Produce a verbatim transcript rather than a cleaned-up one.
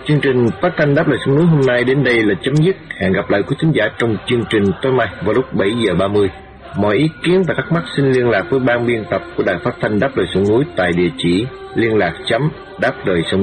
Chương trình phát thanh Đáp Lời Sông Núi hôm nay đến đây là chấm dứt. Hẹn gặp lại quý thính giả trong chương trình tối mai vào lúc bảy giờ ba mươi. Mọi ý kiến và thắc mắc xin liên lạc với ban biên tập của Đài Phát thanh Đáp Lời Sông Núi tại địa chỉ liên lạc chấm đáp lời sông